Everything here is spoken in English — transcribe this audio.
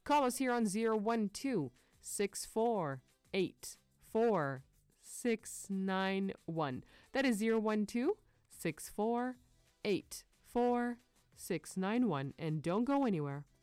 Call us here on 012-648-4691. That is 012-648-4691. And don't go anywhere.